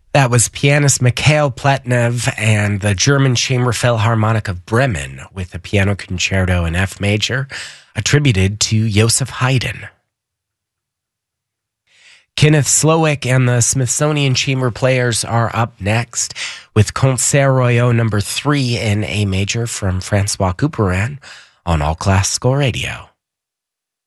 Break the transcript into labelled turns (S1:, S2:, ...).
S1: That was pianist Mikhail Pletnev and the German Chamber Philharmonic of Bremen with a piano concerto in F major attributed to Joseph Haydn. Kenneth Slowick and the Smithsonian Chamber Players are up next with Concert Royaux No. 3 in A major from Francois Couperin on All Classical Radio.